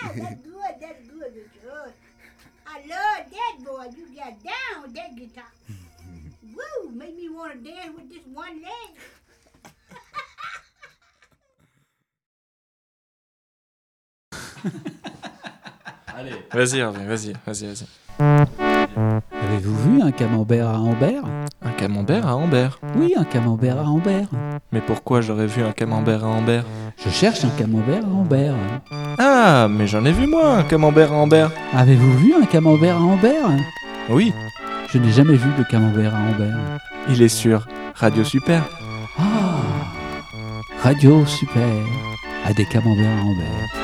That's good. That's good, Richard. I love that, boy. You got down with that guitar. Woo! Made me want to dance with this one leg. Allez. Vas-y, Hervé, vas-y. Avez-vous vu un camembert à Ambert ? Un camembert à Ambert. Oui, un camembert à Ambert. Mais pourquoi j'aurais vu un camembert à Ambert ? Je cherche un camembert à Ambert. Ah, mais j'en ai vu moi, un camembert à Ambert. Avez-vous vu un camembert à Ambert ? Oui, Je n'ai jamais vu de camembert à Ambert. il est sur Radio Super. Ah, Radio Super, à des camemberts à Ambert.